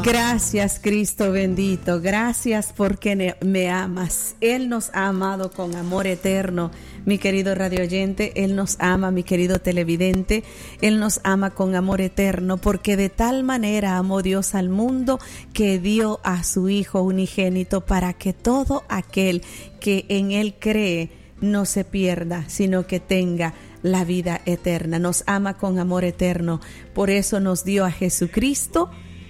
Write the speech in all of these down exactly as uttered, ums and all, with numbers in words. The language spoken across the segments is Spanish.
Gracias, Cristo bendito. Gracias porque me amas. Él nos ha amado con amor eterno. Mi querido radio oyente, Él nos ama, mi querido televidente, Él nos ama con amor eterno, porque de tal manera amó Dios al mundo que dio a su Hijo unigénito para que todo aquel que en Él cree no se pierda, sino que tenga la vida eterna. Nos ama con amor eterno, por eso nos dio a Jesucristo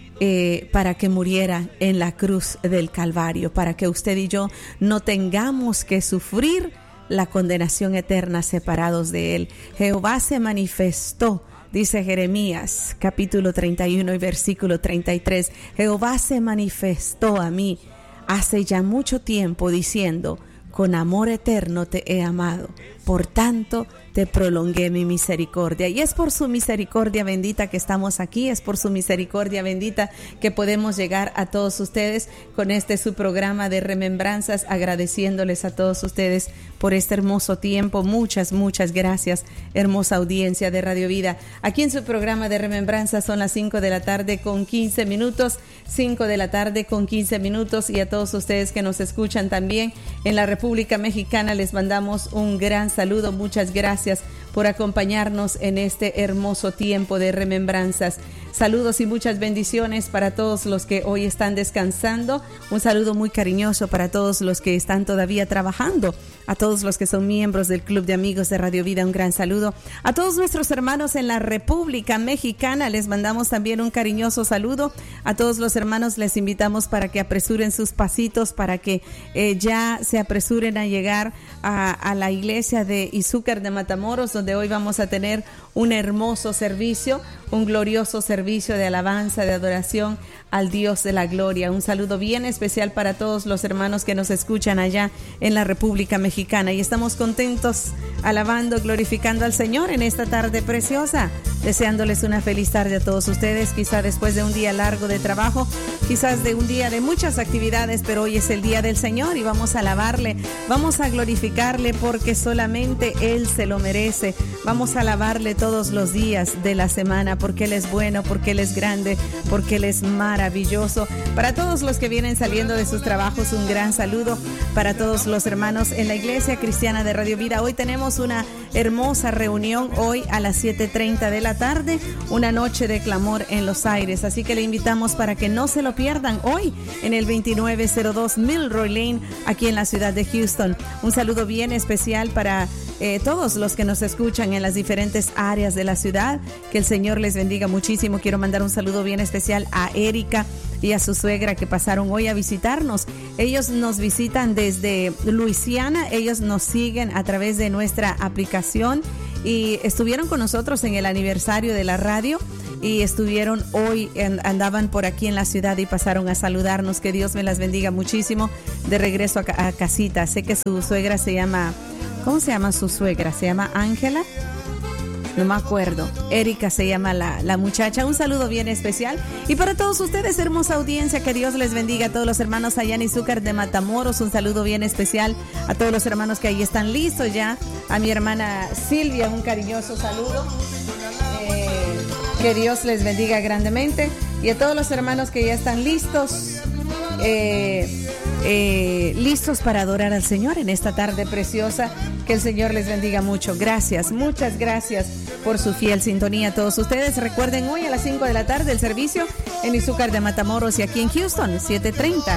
Eh, para que muriera en la cruz del Calvario, para que usted y yo no tengamos que sufrir la condenación eterna separados de Él. Jehová se manifestó, dice Jeremías capítulo treinta y uno y versículo treinta y tres. Jehová se manifestó a mí hace ya mucho tiempo diciendo: con amor eterno te he amado, por tanto te prolongué mi misericordia. Y es por su misericordia bendita que estamos aquí, es por su misericordia bendita que podemos llegar a todos ustedes con este su programa de remembranzas, agradeciéndoles a todos ustedes por este hermoso tiempo. Muchas, muchas gracias, hermosa audiencia de Radio Vida. Aquí en su programa de remembranzas son las cinco de la tarde con quince minutos, cinco de la tarde con quince minutos, y a todos ustedes que nos escuchan también en la República Mexicana les mandamos un gran saludo. Muchas gracias por acompañarnos en este hermoso tiempo de remembranzas. Saludos y muchas bendiciones para todos los que hoy están descansando. Un saludo muy cariñoso para todos los que están todavía trabajando. A todos los que son miembros del Club de Amigos de Radio Vida, un gran saludo. A todos nuestros hermanos en la República Mexicana les mandamos también un cariñoso saludo. A todos los hermanos les invitamos para que apresuren sus pasitos, para que eh, ya se apresuren a llegar a, a la iglesia de Izúcar de Matamoros, donde hoy vamos a tener un hermoso servicio, un glorioso servicio de alabanza, de adoración al Dios de la gloria. Un saludo bien especial para todos los hermanos que nos escuchan allá en la República Mexicana, y estamos contentos alabando, glorificando al Señor en esta tarde preciosa, deseándoles una feliz tarde a todos ustedes, quizá después de un día largo de trabajo, quizás de un día de muchas actividades, pero hoy es el día del Señor y vamos a alabarle, vamos a glorificarle porque solamente Él se lo merece. Vamos a alabarle todos los días de la semana porque Él es bueno, porque Él es grande, porque Él es maravilloso. Para todos los que vienen saliendo de sus trabajos, un gran saludo. Para todos los hermanos en la Iglesia Cristiana de Radio Vida, hoy tenemos una hermosa reunión, hoy a las siete treinta de la tarde, una noche de clamor en los aires, así que le invitamos para que no se lo pierdan hoy en el veintinueve cero dos Milroy Lane, aquí en la ciudad de Houston. Un saludo bien especial para eh, todos los que nos escuchan en las diferentes áreas de la ciudad, que el Señor les bendiga muchísimo. Quiero mandar un saludo bien especial a Erika y a su suegra que pasaron hoy a visitarnos. Ellos nos visitan desde Luisiana, ellos nos siguen a través de nuestra aplicación y estuvieron con nosotros en el aniversario de la radio y estuvieron hoy, andaban por aquí en la ciudad y pasaron a saludarnos. Que Dios me las bendiga muchísimo. De regreso a, a casita. Sé que su suegra se llama, ¿cómo se llama su suegra? ¿Se llama Ángela? No me acuerdo. Erika se llama la, la muchacha. Un saludo bien especial. Y para todos ustedes, hermosa audiencia, que Dios les bendiga. A todos los hermanos allá en Izúcar de Matamoros, un saludo bien especial. A todos los hermanos que ahí están listos ya. A mi hermana Silvia, un cariñoso saludo. Eh, que Dios les bendiga grandemente. Y a todos los hermanos que ya están listos. Eh, eh, listos para adorar al Señor en esta tarde preciosa. Que el Señor les bendiga mucho. Gracias, muchas gracias por su fiel sintonía a todos ustedes. Recuerden, hoy a las cinco de la tarde el servicio en Izúcar de Matamoros y aquí en Houston, siete treinta.